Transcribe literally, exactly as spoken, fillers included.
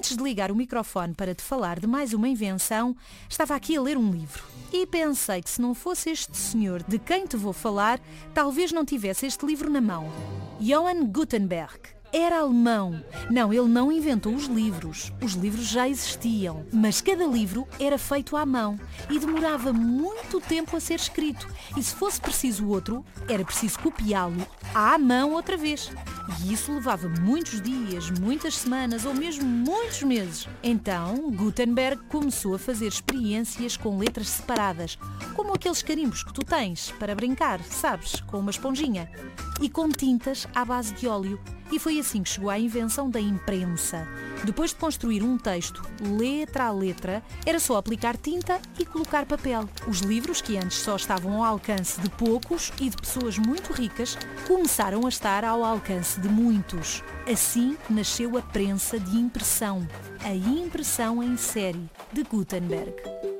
antes de ligar o microfone para te falar de mais uma invenção, estava aqui a ler um livro. E pensei que se não fosse este senhor de quem te vou falar, talvez não tivesse este livro na mão. Johann Gutenberg. Era alemão. Não, ele não inventou os livros. Os livros já existiam, mas cada livro era feito à mão e demorava muito tempo a ser escrito. E se fosse preciso outro, era preciso copiá-lo à mão outra vez. E isso levava muitos dias, muitas semanas ou mesmo muitos meses. Então, Gutenberg começou a fazer experiências com letras separadas, como aqueles carimbos que tu tens para brincar, sabes, com uma esponjinha, e com tintas à base de óleo. E foi assim que chegou à invenção da imprensa. Depois de construir um texto letra a letra, era só aplicar tinta e colocar papel. Os livros, que antes só estavam ao alcance de poucos e de pessoas muito ricas, começaram a estar ao alcance de muitos. Assim nasceu a prensa de impressão, a impressão em série de Gutenberg.